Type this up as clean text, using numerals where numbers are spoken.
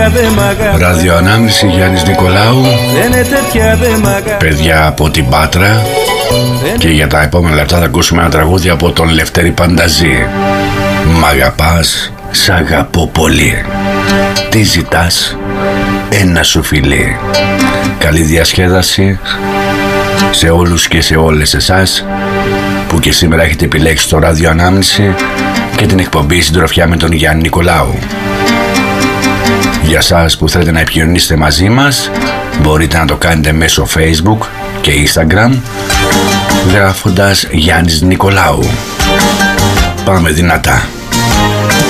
Ραδιοανάμνηση Γιάννης Νικολάου. Παιδιά από την Πάτρα. Και για τα επόμενα λεπτά θα ακούσουμε ένα τραγούδι από τον Λευτέρη Πανταζή. Μ' αγαπάς, σ' αγαπώ πολύ. Τι ζητάς, ένα σου φιλί. Καλή διασκέδαση σε όλους και σε όλες εσάς που και σήμερα έχετε επιλέξει το Ραδιοανάμνηση και την εκπομπή Συντροφιά με τον Γιάννη Νικολάου. Για σας που θέλετε να επικοινωνήσετε μαζί μας, μπορείτε να το κάνετε μέσω Facebook και Instagram γράφοντας Γιάννης Νικολάου. Πάμε δυνατά.